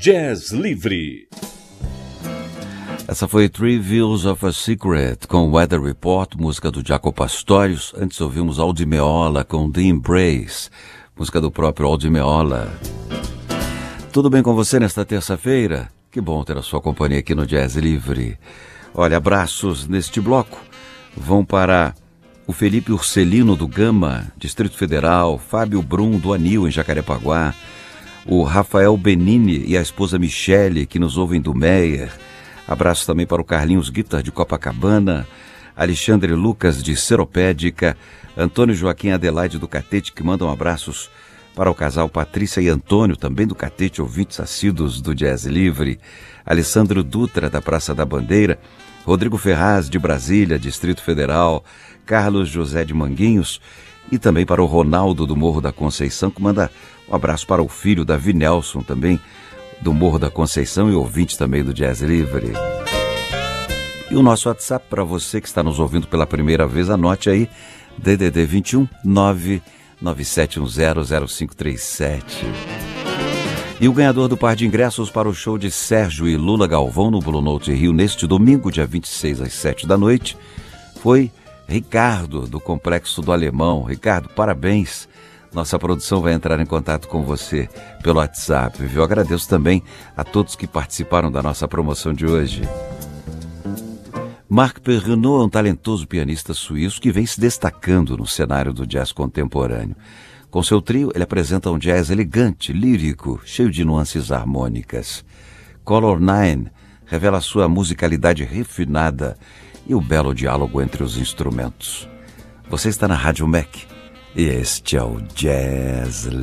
Jazz Livre. Essa foi Trivials of a Secret com Weather Report, música do Jaco Pastorius. Antes ouvimos Aldi Meola com The Embrace, música do próprio Aldi Meola. Tudo bem com você nesta terça-feira? Que bom ter a sua companhia aqui no Jazz Livre. Olha, abraços neste bloco vão para o Felipe Urcelino do Gama, Distrito Federal, Fábio Brum do Anil, em Jacarepaguá, o Rafael Benini e a esposa Michele, que nos ouvem do Meyer. Abraço também para o Carlinhos Guitar de Copacabana, Alexandre Lucas de Seropédica, Antônio Joaquim Adelaide do Catete, que mandam abraços para o casal Patrícia e Antônio, também do Catete, ouvintes assíduos do Jazz Livre, Alessandro Dutra da Praça da Bandeira, Rodrigo Ferraz de Brasília, Distrito Federal, Carlos José de Manguinhos e também para o Ronaldo do Morro da Conceição, que manda um abraço para o filho Davi Nelson, também do Morro da Conceição e ouvinte também do Jazz Livre. E o nosso WhatsApp para você que está nos ouvindo pela primeira vez, anote aí, DDD 21 997100537. E o ganhador do par de ingressos para o show de Sérgio e Lula Galvão no Blue Note Rio neste domingo, dia 26 às 7 da noite, foi Ricardo, do Complexo do Alemão. Ricardo, parabéns. Nossa produção vai entrar em contato com você pelo WhatsApp, viu? Agradeço também a todos que participaram da nossa promoção de hoje. Marc Perrenot é um talentoso pianista suíço que vem se destacando no cenário do jazz contemporâneo. Com seu trio, ele apresenta um jazz elegante, lírico, cheio de nuances harmônicas. Color 9 revela sua musicalidade refinada e o belo diálogo entre os instrumentos. Você está na Rádio MEC. E este é o Jazz Livre.